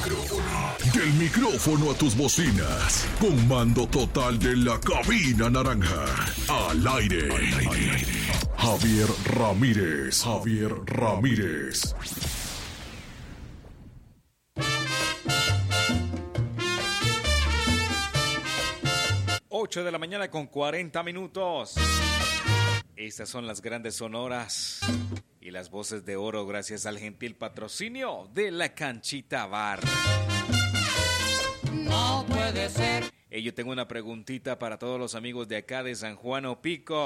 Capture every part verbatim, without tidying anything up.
micrófono. Del micrófono a tus bocinas. Comando total de la cabina naranja. Al aire. Al aire. Javier Ramírez. Javier Ramírez. ocho de la mañana con cuarenta minutos. Estas son las grandes sonoras y las voces de oro gracias al gentil patrocinio de La Canchita Bar. No puede ser. Hey, yo tengo una preguntita para todos los amigos de acá de San Juan Opico.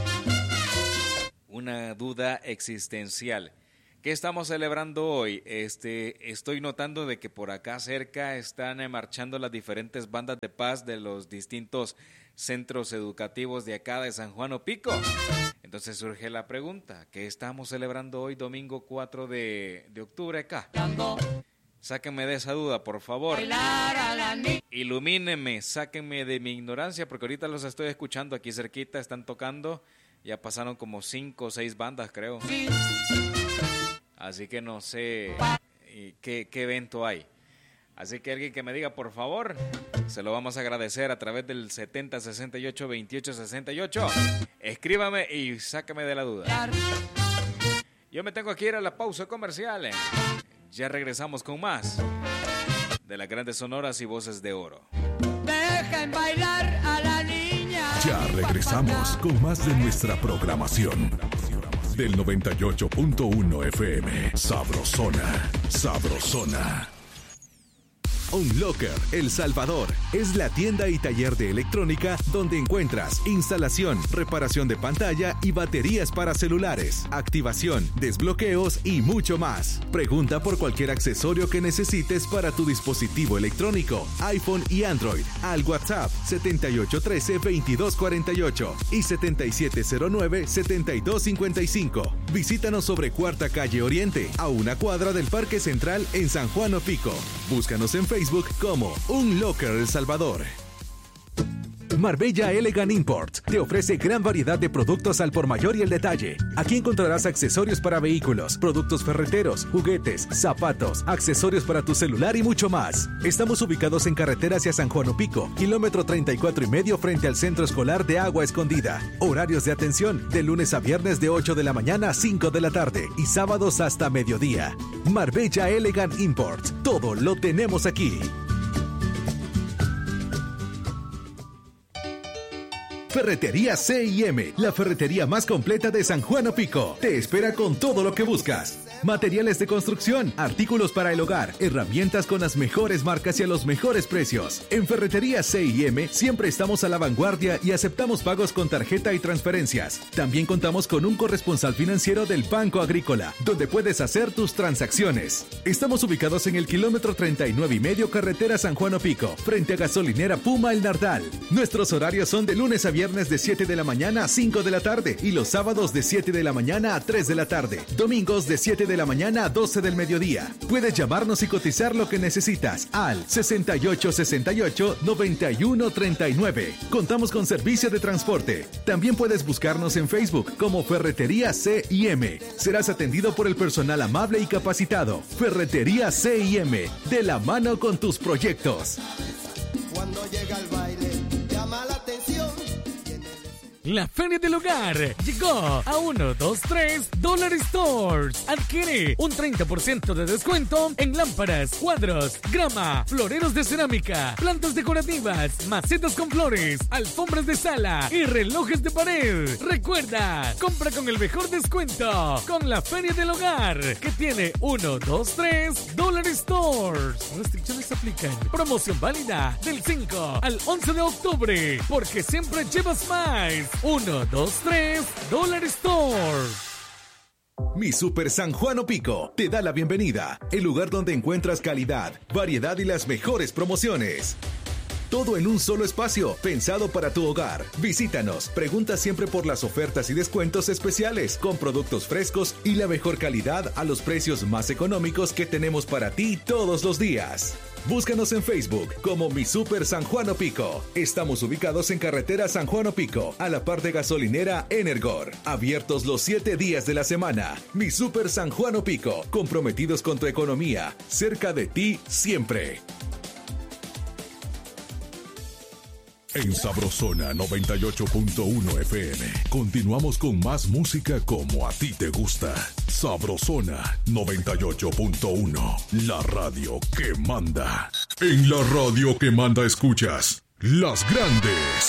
Una duda existencial. ¿Qué estamos celebrando hoy? Este, estoy notando de que por acá cerca están eh, marchando las diferentes bandas de paz de los distintos centros educativos de acá de San Juan Opico. Entonces surge la pregunta, ¿qué estamos celebrando hoy domingo cuatro de, de octubre acá? Sáquenme de esa duda, por favor. Ilumínenme, sáquenme de mi ignorancia, porque ahorita los estoy escuchando aquí cerquita, están tocando. Ya pasaron como cinco o seis bandas, creo. Así que no sé qué, qué evento hay. Así que alguien que me diga, por favor, se lo vamos a agradecer a través del setenta sesenta y ocho veintiocho sesenta y ocho. Escríbame y sácame de la duda. Yo me tengo que ir a la pausa comercial. Ya regresamos con más de las grandes sonoras y voces de oro. Dejen bailar a la niña. Ya regresamos con más de nuestra programación. Del noventa y ocho punto uno F M. Sabrosona, Sabrosona. Unlocker El Salvador es la tienda y taller de electrónica donde encuentras instalación, reparación de pantalla y baterías para celulares, activación, desbloqueos y mucho más. Pregunta por cualquier accesorio que necesites para tu dispositivo electrónico, iPhone y Android, al WhatsApp setenta y ocho trece veintidós cuarenta y ocho y setenta y siete cero nueve setenta y dos cincuenta y cinco. Visítanos sobre Cuarta Calle Oriente, a una cuadra del Parque Central en San Juan Opico. Búscanos en Facebook Facebook como Unlocker El Salvador. Marbella Elegant Import te ofrece gran variedad de productos al por mayor y el detalle. Aquí encontrarás accesorios para vehículos, productos ferreteros, juguetes, zapatos, accesorios para tu celular y mucho más. Estamos ubicados en carretera hacia San Juan Opico, kilómetro treinta y cuatro y medio frente al Centro Escolar de Agua Escondida. Horarios de atención de lunes a viernes de ocho de la mañana a cinco de la tarde y sábados hasta mediodía. Marbella Elegant Import, todo lo tenemos aquí. Ferretería C y M, la ferretería más completa de San Juan Opico. Te espera con todo lo que buscas. Materiales de construcción, artículos para el hogar, herramientas con las mejores marcas y a los mejores precios. En Ferretería C y M siempre estamos a la vanguardia y aceptamos pagos con tarjeta y transferencias. También contamos con un corresponsal financiero del Banco Agrícola, donde puedes hacer tus transacciones. Estamos ubicados en el kilómetro treinta y nueve y medio carretera San Juan Opico, frente a gasolinera Puma El Nardal. Nuestros horarios son de lunes a viernes de siete de la mañana a cinco de la tarde y los sábados de siete de la mañana a tres de la tarde. Domingos de siete de la mañana a doce del mediodía. Puedes llamarnos y cotizar lo que necesitas al sesenta y ocho sesenta y ocho noventa y uno treinta y nueve. Contamos con servicio de transporte. También puedes buscarnos en Facebook como Ferretería C y M. Serás atendido por el personal amable y capacitado. Ferretería C y M, de la mano con tus proyectos. Cuando llega el baile, llama la atención. La Feria del Hogar llegó a uno dos tres Dollar Stores. Adquiere un treinta por ciento de descuento en lámparas, cuadros, grama, floreros de cerámica, plantas decorativas, macetas con flores, alfombras de sala y relojes de pared. Recuerda, compra con el mejor descuento con la Feria del Hogar, que tiene uno dos tres Dollar Stores. Restricciones aplican. Promoción válida del cinco al once de octubre, porque siempre llevas más. uno dos tres Dollar Store. Mi Super San Juan Opico te da la bienvenida, el lugar donde encuentras calidad, variedad y las mejores promociones. Todo en un solo espacio, pensado para tu hogar. Visítanos, pregunta siempre por las ofertas y descuentos especiales, con productos frescos y la mejor calidad a los precios más económicos que tenemos para ti todos los días. Búscanos en Facebook como Mi Super San Juan Opico. Estamos ubicados en carretera San Juan Opico, a la par de gasolinera Energor. Abiertos los siete días de la semana. Mi Super San Juan Opico, comprometidos con tu economía, cerca de ti siempre. En Sabrosona noventa y ocho punto uno F M. Continuamos con más música como a ti te gusta. Sabrosona noventa y ocho punto uno. La radio que manda. En la radio que manda escuchas Las Grandes.